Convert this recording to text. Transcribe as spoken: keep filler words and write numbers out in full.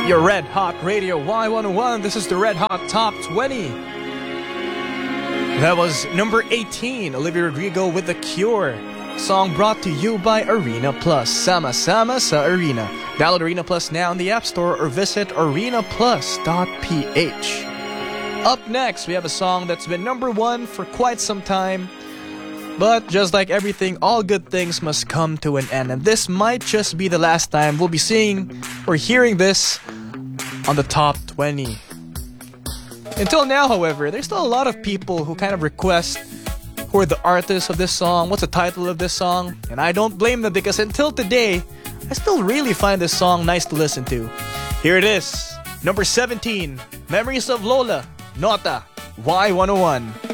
Your Red Hot Radio Y one oh one. This is the Red Hot Top twenty. That was number eighteen, Olivia Rodrigo with The Cure. Song brought to you by Arena Plus. Sama Sama sa Arena. Download Arena Plus now in the App Store or visit arena plus dot p h. Up next, we have a song that's been number one for quite some time. But just like everything, all good things must come to an end. And this might just be the last time we'll be seeing or hearing this on the top twenty. Until now, however, there's still a lot of people who kind of request who are the artists of this song, what's the title of this song. And I don't blame them because until today, I still really find this song nice to listen to. Here it is, number seventeen, Memories of Lola, Nota, Y one oh one.